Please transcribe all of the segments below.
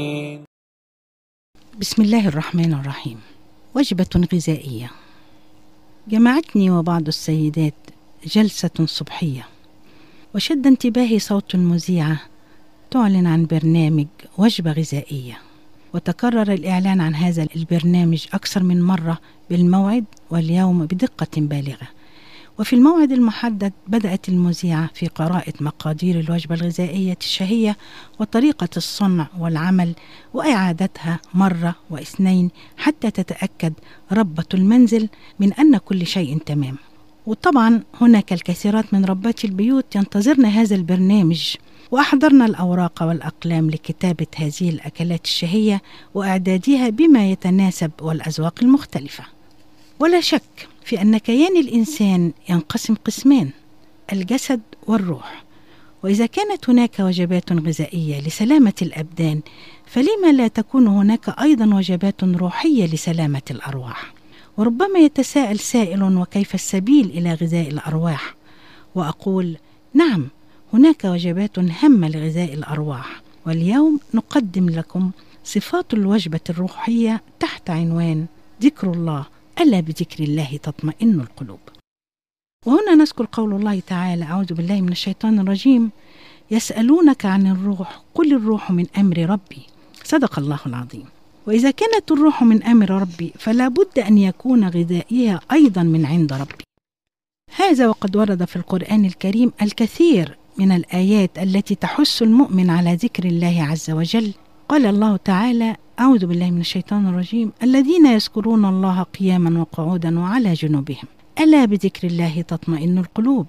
بسم الله الرحمن الرحيم. وجبة غذائية. جمعتني وبعض السيدات جلسة صبحية، وشد انتباهي صوت المذيعة تعلن عن برنامج وجبة غذائية، وتكرر الإعلان عن هذا البرنامج أكثر من مرة بالموعد واليوم بدقة بالغة. وفي الموعد المحدد بدأت المذيعة في قراءة مقادير الوجبة الغذائية الشهية وطريقة الصنع والعمل وإعادتها مرة واثنين حتى تتأكد ربة المنزل من أن كل شيء تمام. وطبعا هناك الكثيرات من ربات البيوت ينتظرن هذا البرنامج، وأحضرنا الأوراق والأقلام لكتابة هذه الأكلات الشهية وإعدادها بما يتناسب والأذواق المختلفة. ولا شك في أن كيان الإنسان ينقسم قسمان: الجسد والروح. وإذا كانت هناك وجبات غذائية لسلامة الأبدان، فلما لا تكون هناك أيضا وجبات روحية لسلامة الأرواح؟ وربما يتساءل سائل: وكيف السبيل إلى غذاء الأرواح؟ وأقول: نعم، هناك وجبات هامة لغذاء الأرواح، واليوم نقدم لكم صفات الوجبة الروحية تحت عنوان ذكر الله، ألا بذكر الله تطمئن القلوب. وهنا نذكر قول الله تعالى: أعوذ بالله من الشيطان الرجيم: يسألونك عن الروح قل الروح من أمر ربي. صدق الله العظيم. وإذا كانت الروح من أمر ربي فلا بد أن يكون غذائها أيضا من عند ربي. هذا وقد ورد في القرآن الكريم الكثير من الآيات التي تحث المؤمن على ذكر الله عز وجل. قال الله تعالى: أعوذ بالله من الشيطان الرجيم: الذين يذكرون الله قياما وقعودا وعلى جنوبهم ألا بذكر الله تطمئن القلوب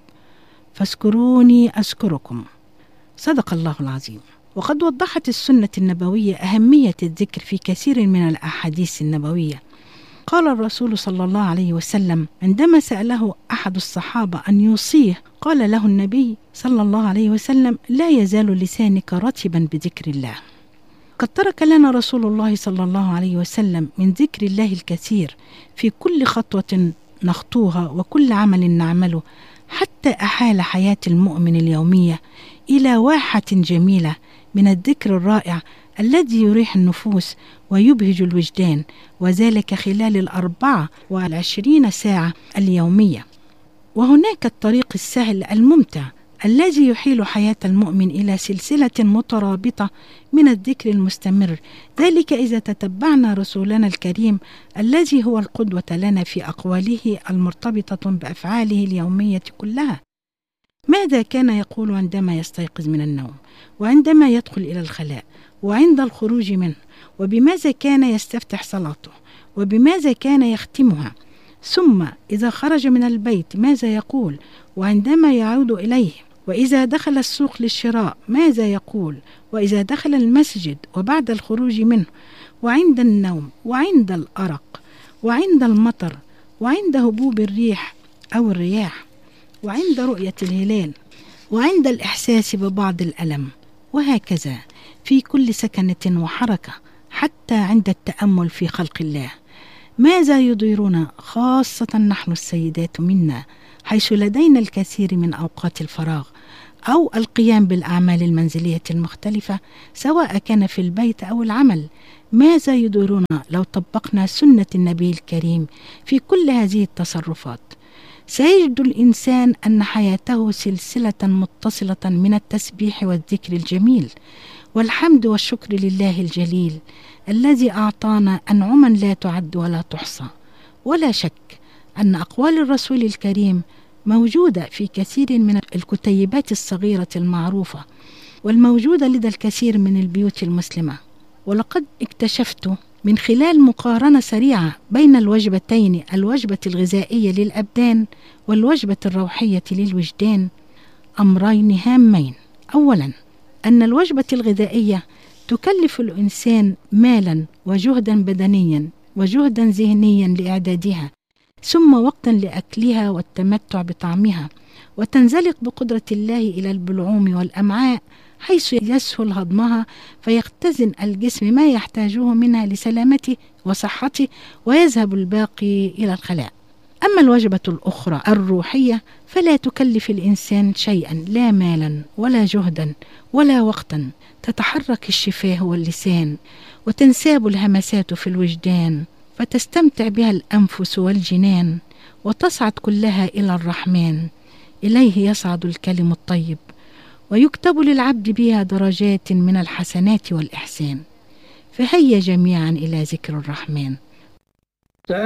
فاذكروني أذكركم. صدق الله العظيم. وقد وضحت السنة النبوية أهمية الذكر في كثير من الأحاديث النبوية. قال الرسول صلى الله عليه وسلم عندما سأله أحد الصحابة أن يوصيه، قال له النبي صلى الله عليه وسلم: لا يزال لسانك رطبا بذكر الله. قد ترك لنا رسول الله صلى الله عليه وسلم من ذكر الله الكثير في كل خطوة نخطوها وكل عمل نعمله، حتى أحال حياة المؤمن اليومية إلى واحة جميلة من الذكر الرائع الذي يريح النفوس ويبهج الوجدان، وذلك خلال 24 ساعة اليومية. وهناك الطريق السهل الممتع الذي يحيل حياة المؤمن إلى سلسلة مترابطة من الذكر المستمر، ذلك إذا تتبعنا رسولنا الكريم الذي هو القدوة لنا في أقواله المرتبطة بأفعاله اليومية كلها. ماذا كان يقول عندما يستيقظ من النوم، وعندما يدخل إلى الخلاء، وعند الخروج منه، وبماذا كان يستفتح صلاته، وبماذا كان يختمها، ثم إذا خرج من البيت ماذا يقول، وعندما يعود إليه، وإذا دخل السوق للشراء ماذا يقول، وإذا دخل المسجد وبعد الخروج منه، وعند النوم، وعند الأرق، وعند المطر، وعند هبوب الريح أو الرياح، وعند رؤية الهلال، وعند الإحساس ببعض الألم، وهكذا في كل سكنة وحركة، حتى عند التأمل في خلق الله. ماذا يضيرنا خاصة نحن السيدات منا، حيث لدينا الكثير من أوقات الفراغ أو القيام بالأعمال المنزلية المختلفة سواء كان في البيت أو العمل؟ ماذا يضيرنا لو طبقنا سنة النبي الكريم في كل هذه التصرفات؟ سيجد الإنسان أن حياته سلسلة متصلة من التسبيح والذكر الجميل والحمد والشكر لله الجليل الذي أعطانا أنعما لا تعد ولا تحصى. ولا شك أن أقوال الرسول الكريم موجودة في كثير من الكتيبات الصغيرة المعروفة، والموجودة لدى الكثير من البيوت المسلمة. ولقد اكتشفت من خلال مقارنة سريعة بين الوجبتين، الوجبة الغذائية للأبدان والوجبة الروحية للوجدان، أمرين هامين. أولا، أن الوجبة الغذائية تكلف الإنسان مالا وجهدا بدنيا وجهدا ذهنيا لإعدادها، ثم وقتا لأكلها والتمتع بطعمها، وتنزلق بقدرة الله إلى البلعوم والأمعاء حيث يسهل هضمها، فيختزن الجسم ما يحتاجه منها لسلامته وصحته، ويذهب الباقي إلى الخلاء. أما الوجبة الأخرى الروحية فلا تكلف الإنسان شيئا، لا مالا ولا جهدا ولا وقتا، تتحرك الشفاه واللسان وتنساب الهمسات في الوجدان، فتستمتع بها الأنفس والجنان، وتصعد كلها إلى الرحمن. إليه يصعد الكلم الطيب، ويكتب للعبد بها درجات من الحسنات والإحسان. فهيا جميعا إلى ذكر الرحمن.